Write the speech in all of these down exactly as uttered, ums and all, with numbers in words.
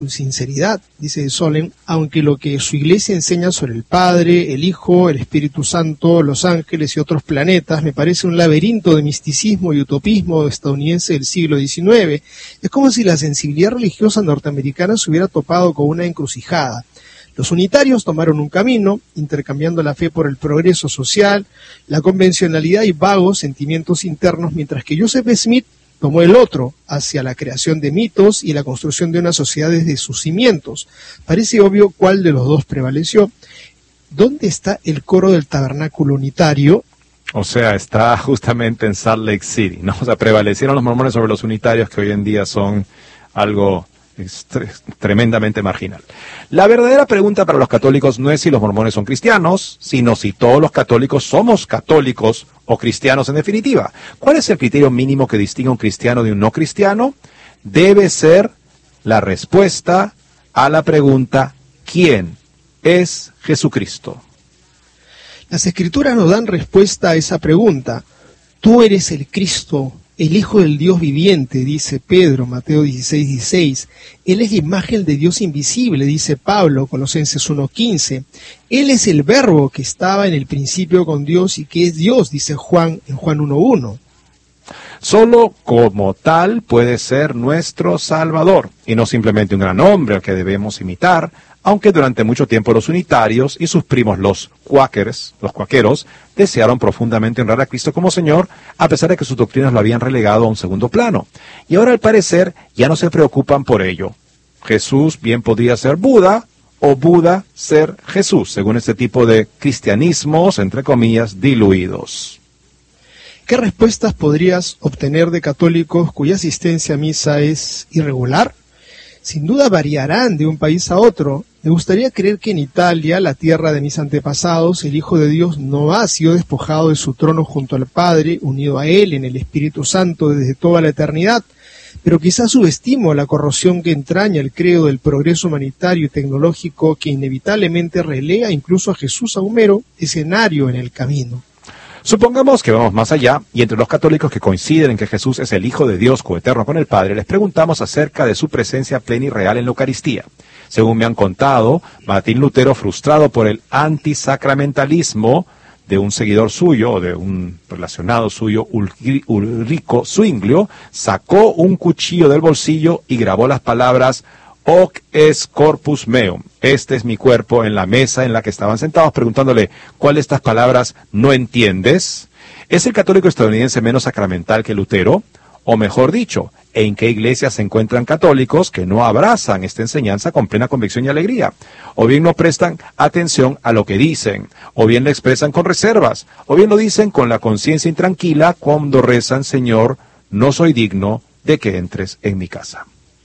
sinceridad, dice Solem, aunque lo que su iglesia enseña sobre el Padre, el Hijo, el Espíritu Santo, los ángeles y otros planetas me parece un laberinto de misticismo y utopismo estadounidense del siglo diecinueve. Es como si la sensibilidad religiosa norteamericana se hubiera topado con una encrucijada. Los unitarios tomaron un camino, intercambiando la fe por el progreso social, la convencionalidad y vagos sentimientos internos, mientras que Joseph Smith tomó el otro, hacia la creación de mitos y la construcción de una sociedad desde sus cimientos. Parece obvio cuál de los dos prevaleció. ¿Dónde está el coro del tabernáculo unitario? O sea, está justamente en Salt Lake City, ¿no? O sea, prevalecieron los mormones sobre los unitarios, que hoy en día son algo es tre- tremendamente marginal. La verdadera pregunta para los católicos no es si los mormones son cristianos, sino si todos los católicos somos católicos o cristianos en definitiva. ¿Cuál es el criterio mínimo que distingue a un cristiano de un no cristiano? Debe ser la respuesta a la pregunta ¿quién es Jesucristo? Las Escrituras nos dan respuesta a esa pregunta. Tú eres el Cristo, el Hijo del Dios viviente, dice Pedro, Mateo dieciséis, dieciséis. Él es la imagen de Dios invisible, dice Pablo, Colosenses uno, quince. Él es el Verbo que estaba en el principio con Dios y que es Dios, dice Juan en Juan uno, uno. Solo como tal puede ser nuestro Salvador, y no simplemente un gran hombre al que debemos imitar, aunque durante mucho tiempo los unitarios y sus primos los cuáqueros, los cuáqueros, desearon profundamente honrar a Cristo como Señor, a pesar de que sus doctrinas lo habían relegado a un segundo plano. Y ahora al parecer ya no se preocupan por ello. Jesús bien podría ser Buda, o Buda ser Jesús, según este tipo de cristianismos, entre comillas, diluidos. ¿Qué respuestas podrías obtener de católicos cuya asistencia a misa es irregular? Sin duda variarán de un país a otro. Me gustaría creer que en Italia, la tierra de mis antepasados, el Hijo de Dios no ha sido despojado de su trono junto al Padre, unido a Él en el Espíritu Santo desde toda la eternidad, pero quizás subestimo la corrosión que entraña el credo del progreso humanitario y tecnológico que inevitablemente relega incluso a Jesús a un mero escenario en el camino. Supongamos que vamos más allá, y entre los católicos que coinciden en que Jesús es el Hijo de Dios coeterno con el Padre, les preguntamos acerca de su presencia plena y real en la Eucaristía. Según me han contado, Martín Lutero, frustrado por el antisacramentalismo de un seguidor suyo, o de un relacionado suyo, Ulrico Zwinglio, sacó un cuchillo del bolsillo y grabó las palabras Hoc es corpus meum, este es mi cuerpo, en la mesa en la que estaban sentados, preguntándole, ¿cuál de estas palabras no entiendes? ¿Es el católico estadounidense menos sacramental que Lutero? O mejor dicho, ¿en qué iglesias se encuentran católicos que no abrazan esta enseñanza con plena convicción y alegría? O bien no prestan atención a lo que dicen, o bien le expresan con reservas, o bien lo dicen con la conciencia intranquila cuando rezan, Señor, no soy digno de que entres en mi casa.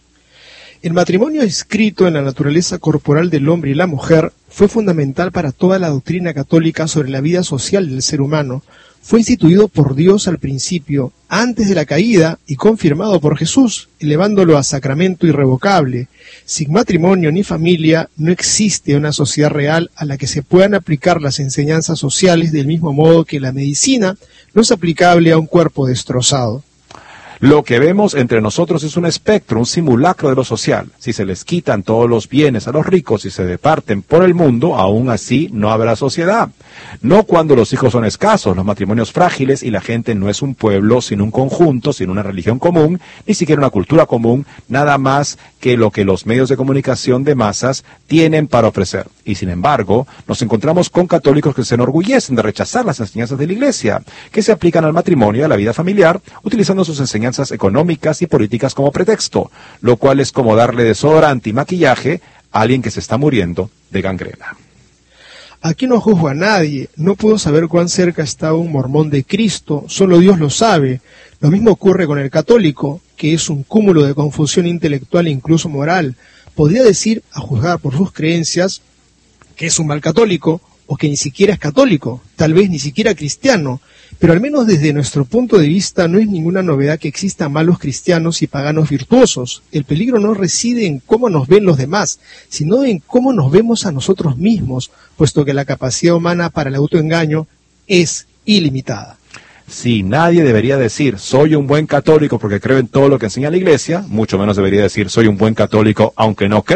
El matrimonio escrito en la naturaleza corporal del hombre y la mujer fue fundamental para toda la doctrina católica sobre la vida social del ser humano. Fue instituido por Dios al principio, antes de la caída, y confirmado por Jesús, elevándolo a sacramento irrevocable. Sin matrimonio ni familia, no existe una sociedad real a la que se puedan aplicar las enseñanzas sociales del mismo modo que la medicina no es aplicable a un cuerpo destrozado. Lo que vemos entre nosotros es un espectro, un simulacro de lo social. Si se les quitan todos los bienes a los ricos y se departen por el mundo, aún así no habrá sociedad. No cuando los hijos son escasos, los matrimonios frágiles y la gente no es un pueblo, sino un conjunto, sin una religión común, ni siquiera una cultura común, nada más que lo que los medios de comunicación de masas tienen para ofrecer. Y sin embargo, nos encontramos con católicos que se enorgullecen de rechazar las enseñanzas de la Iglesia, que se aplican al matrimonio y a la vida familiar, utilizando sus enseñanzas económicas y políticas como pretexto, lo cual es como darle desodorante y maquillaje a alguien que se está muriendo de gangrena. Aquí no juzgo a nadie, no puedo saber cuán cerca está un mormón de Cristo, solo Dios lo sabe. Lo mismo ocurre con el católico, que es un cúmulo de confusión intelectual e incluso moral. Podría decir, a juzgar por sus creencias, que es un mal católico, o que ni siquiera es católico, tal vez ni siquiera cristiano, pero al menos desde nuestro punto de vista no es ninguna novedad que existan malos cristianos y paganos virtuosos. El peligro no reside en cómo nos ven los demás, sino en cómo nos vemos a nosotros mismos, puesto que la capacidad humana para el autoengaño es ilimitada. Si nadie debería decir, soy un buen católico porque creo en todo lo que enseña la Iglesia, mucho menos debería decir, soy un buen católico aunque no creo